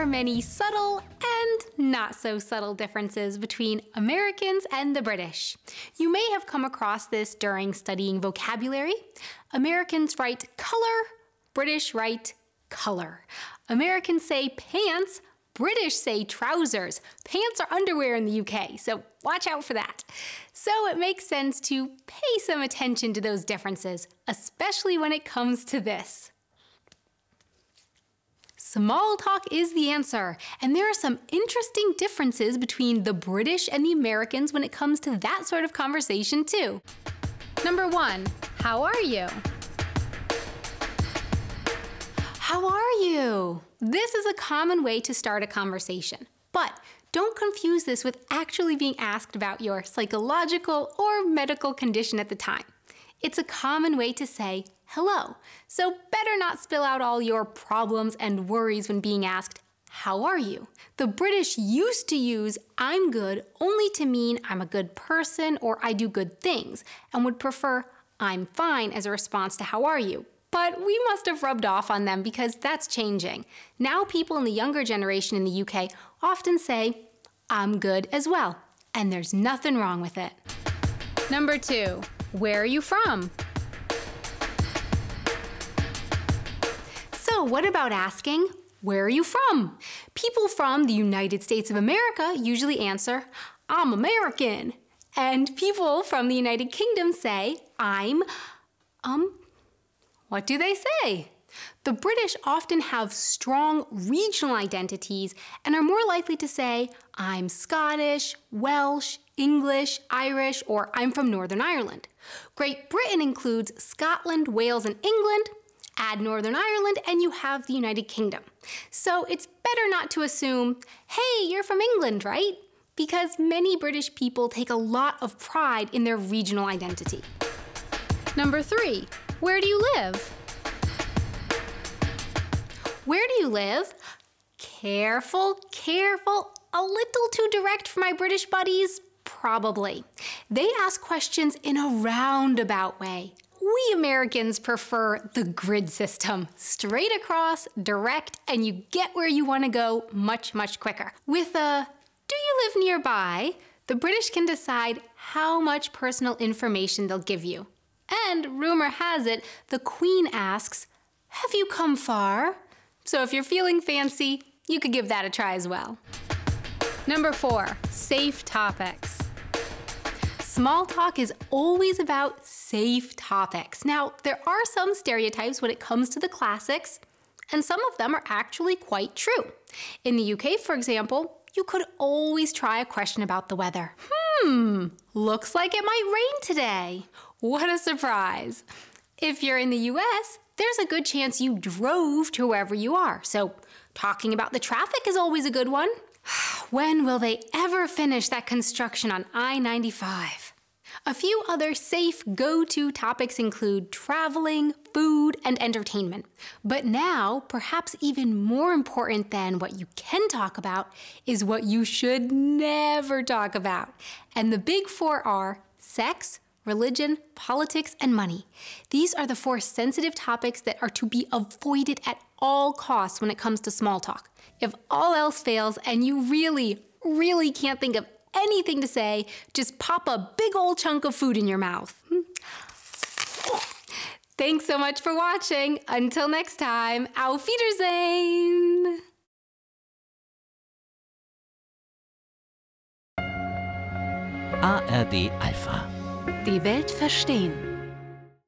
are many subtle and not so subtle differences between Americans and the British. You may have come across this during studying vocabulary. Americans write color, British write color. Americans say pants, British say trousers. Pants are underwear in the UK, so watch out for that. So it makes sense to pay some attention to those differences, especially when it comes to this. Small talk is the answer, and there are some interesting differences between the British and the Americans when it comes to that sort of conversation too. Number 1, how are you? How are you? This is a common way to start a conversation, but don't confuse this with actually being asked about your psychological or medical condition at the time. It's a common way to say hello, so better not spill out all your problems and worries when being asked, how are you? The British used to use I'm good only to mean I'm a good person or I do good things, and would prefer I'm fine as a response to how are you. But we must have rubbed off on them because that's changing. Now people in the younger generation in the UK often say, I'm good as well, and there's nothing wrong with it. Number 2, where are you from? So what about asking, where are you from? People from the United States of America usually answer, I'm American. And people from the United Kingdom say, what do they say? The British often have strong regional identities and are more likely to say, I'm Scottish, Welsh, English, Irish, or I'm from Northern Ireland. Great Britain includes Scotland, Wales, and England. Add Northern Ireland and you have the United Kingdom. So it's better not to assume, hey, you're from England, right? Because many British people take a lot of pride in their regional identity. Number 3, where do you live? Where do you live? Careful, careful, a little too direct for my British buddies? Probably. They ask questions in a roundabout way. We Americans prefer the grid system. Straight across, direct, and you get where you want to go much, much quicker. With a, do you live nearby? The British can decide how much personal information they'll give you. And rumor has it, the Queen asks, have you come far? So if you're feeling fancy, you could give that a try as well. Number 4, safe topics. Small talk is always about safe topics. Now, there are some stereotypes when it comes to the classics, and some of them are actually quite true. In the UK, for example, you could always try a question about the weather. Looks like it might rain today. What a surprise. If you're in the US, there's a good chance you drove to wherever you are. So talking about the traffic is always a good one. When will they ever finish that construction on I-95? A few other safe go-to topics include traveling, food, and entertainment. But now, perhaps even more important than what you can talk about is what you should never talk about. And the big 4 are sex, religion, politics, and money. These are the 4 sensitive topics that are to be avoided at all costs when it comes to small talk. If all else fails and you really can't think of anything to say, just pop a big old chunk of food in your mouth. Thanks so much for watching. Until next time, Auf Wiedersehen! ARD Alpha. Die Welt verstehen.